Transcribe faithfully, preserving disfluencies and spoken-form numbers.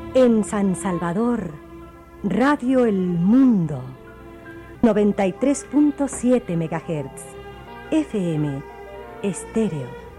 En San Salvador, Radio El Mundo, noventa y tres punto siete megahertz, F M, estéreo.